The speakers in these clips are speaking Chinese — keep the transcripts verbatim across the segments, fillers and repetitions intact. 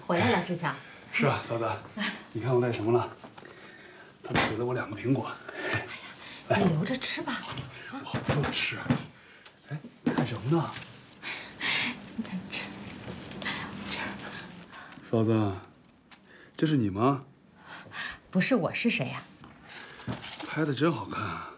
回来了，志强。 是啊，嫂子，你看我带什么了？他们给了我两个苹果。 哎呀，你留着吃吧。 我不吃。哎，看什么呢？ 你看这，这。 嫂子，这是你吗？ 不是，我是谁呀？ 拍的真好看啊！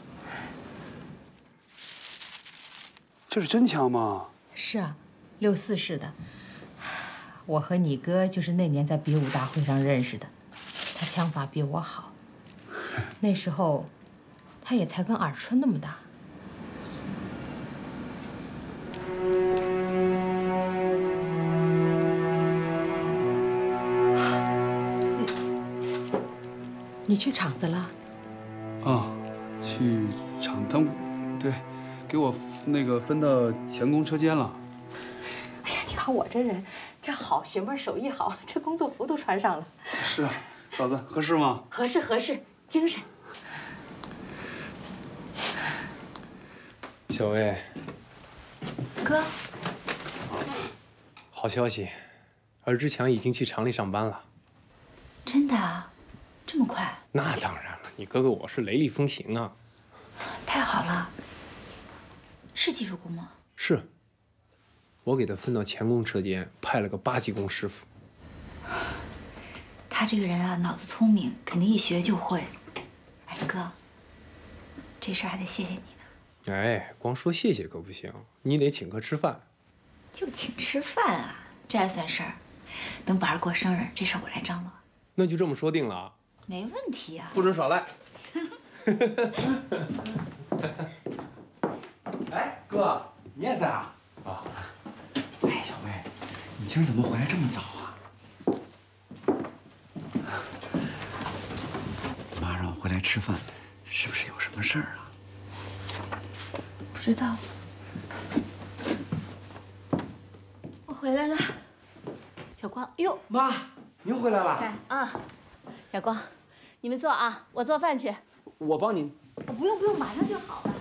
这是真枪吗？ 是啊，六四式的。我和你哥就是那年在比武大会上认识的，他枪法比我好。那时候，他也才跟耳春那么大。你去厂子了？ 啊，去厂他们，对，给我那个分到钳工车间了。 哎呀，你看我这人，这好学门，手艺好，这工作服都穿上了。 是啊，嫂子合适吗？ 合适合适，精神。 小薇， 哥， 好消息，尔志强已经去厂里上班了。 真的啊？这么快？ 那当然了，你哥哥我是雷厉风行啊。 太好了。是技术工吗？ 是。我给他分到钳工车间，派了个八级工师傅。 他这个人啊，脑子聪明，肯定一学就会。哎，哥，这事儿还得谢谢你呢。 哎，光说谢谢可不行，你得请客吃饭。 就请吃饭啊，这还算事儿？等宝儿过生日，这事儿我来张罗。 那就这么说定了啊。 没问题啊， 不准耍赖。 哎，哥，你也在啊？啊。哎，小薇，你今儿怎么回来这么早啊？妈让我回来吃饭，是不是有什么事儿啊？ 不知道。我回来了。 小光，哟， 妈，您回来了。 来啊，小光，你们坐啊，我做饭去。 我帮您。 不用不用，马上就好了。